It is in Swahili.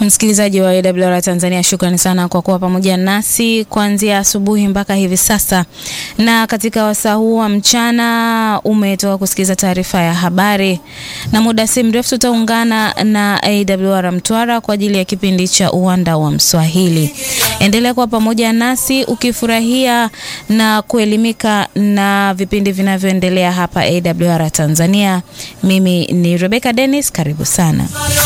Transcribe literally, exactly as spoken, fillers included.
Msikilizaji wa A W R Tanzania, shukrani sana kwa kuwa pamoja nasi kuanzia asubuhi mpaka hivi sasa. Na katika wasaa huu wa mchana umetoka kusikiza taarifa ya habari, na muda si mrefu tutaungana na A W R Mtwara kwa ajili ya kipindi cha Uwanda wa Mswahili. Endelea kuwa pamoja nasi ukifurahia na kuelimika na vipindi vinavyoendelea hapa A W R Tanzania. Mimi ni Rebecca Dennis, karibu sana.